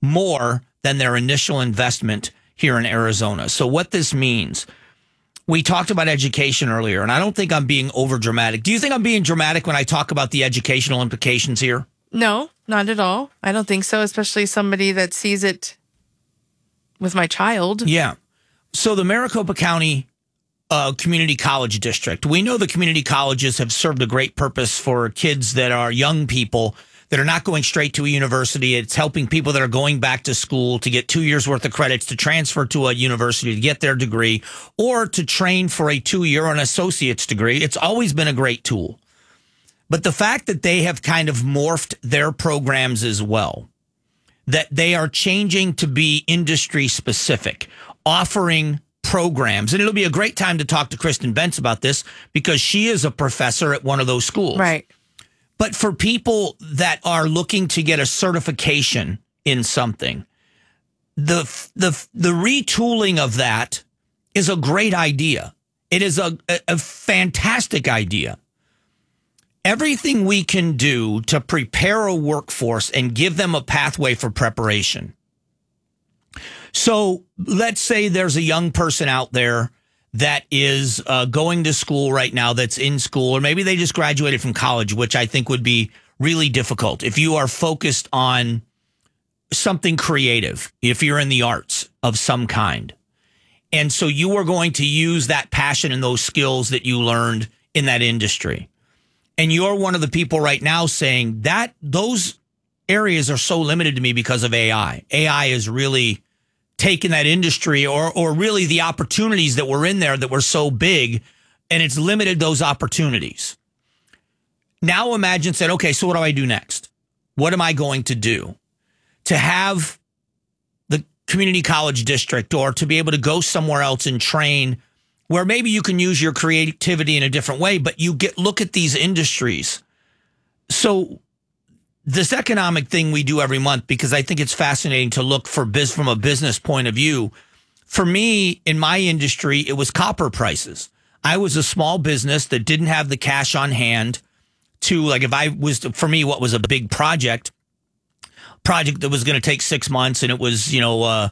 more than their initial investment here in Arizona. So what this means, we talked about education earlier, and I don't think I'm being over dramatic. Do you think I'm being dramatic when I talk about the educational implications here? No, not at all. I don't think so, especially somebody that sees it with my child. Yeah. So the Maricopa County Community College District, we know the community colleges have served a great purpose for kids that are young people that are not going straight to a university. It's helping people that are going back to school to get 2 years worth of credits to transfer to a university to get their degree or to train for a 2-year or an associate's degree. It's always been a great tool. But the fact that they have kind of morphed their programs as well, that they are changing to be industry specific, offering programs. And it'll be a great time to talk to Kristen Bentz about this because she is a professor at one of those schools. Right. But for people that are looking to get a certification in something, the retooling of that is a great idea. It is a fantastic idea. Everything we can do to prepare a workforce and give them a pathway for preparation. So let's say there's a young person out there that is going to school right now, that's in school, or maybe they just graduated from college, which I think would be really difficult. If you are focused on something creative, if you're in the arts of some kind. And so you are going to use that passion and those skills that you learned in that industry. And you're one of the people right now saying that those areas are so limited to me because of AI. AI is really taken that industry or really the opportunities that were in there that were so big, and it's limited those opportunities. Now imagine said, okay, so what do I do next? What am I going to do to have the community college district or to be able to go somewhere else and train where maybe you can use your creativity in a different way, but you look at these industries. So this economic thing we do every month, because I think it's fascinating to look for from a business point of view. For me, in my industry, it was copper prices. I was a small business that didn't have the cash on hand to, like, if I was, for me, what was a big project that was going to take 6 months, and it was, $150,000,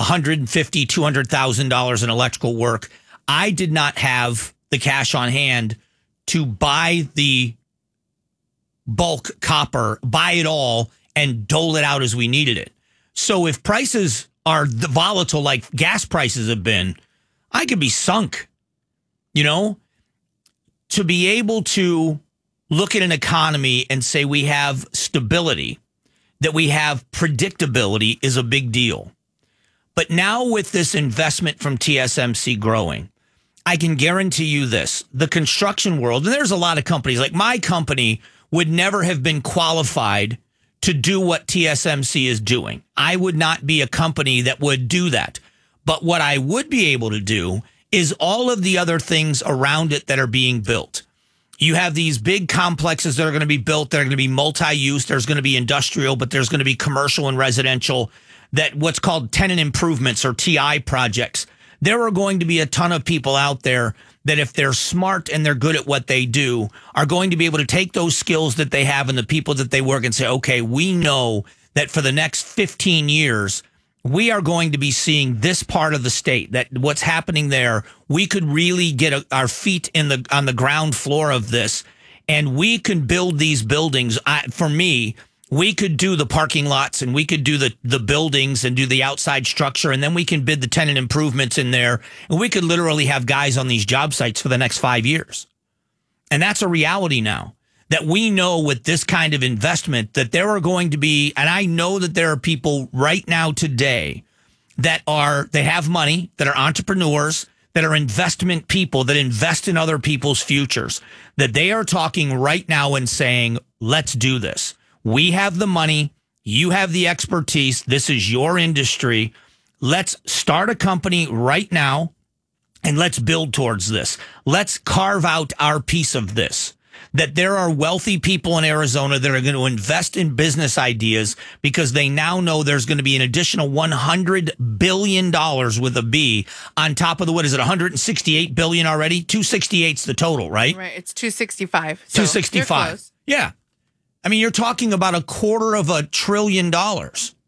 $200,000 in electrical work. I did not have the cash on hand to buy the bulk copper, buy it all, and dole it out as we needed it. So if prices are volatile like gas prices have been, I could be sunk, to be able to look at an economy and say we have stability, that we have predictability is a big deal. But now with this investment from TSMC growing, I can guarantee you this, the construction world, and there's a lot of companies, like my company would never have been qualified to do what TSMC is doing. I would not be a company that would do that. But what I would be able to do is all of the other things around it that are being built. You have these big complexes that are going to be built. That are going to be multi-use. There's going to be industrial, but there's going to be commercial and residential, that what's called tenant improvements or TI projects. There are going to be a ton of people out there that, if they're smart and they're good at what they do, are going to be able to take those skills that they have and the people that they work and say, okay, we know that for the next 15 years, we are going to be seeing this part of the state, that what's happening there, we could really get our feet on the ground floor of this, and we can build these buildings. For me, we could do the parking lots, and we could do the buildings and do the outside structure, and then we can bid the tenant improvements in there, and we could literally have guys on these job sites for the next 5 years. And that's a reality now, that we know with this kind of investment that there are going to be, and I know that there are people right now today that they have money, that are entrepreneurs, that are investment people, that invest in other people's futures, that they are talking right now and saying, let's do this. We have the money. You have the expertise. This is your industry. Let's start a company right now and let's build towards this. Let's carve out our piece of this. That there are wealthy people in Arizona that are going to invest in business ideas because they now know there's going to be an additional $100 billion with a B on top of what is it, $168 billion already? 268's the total, right? Right. It's 265. So 265. Yeah. I mean, you're talking about $250 billion.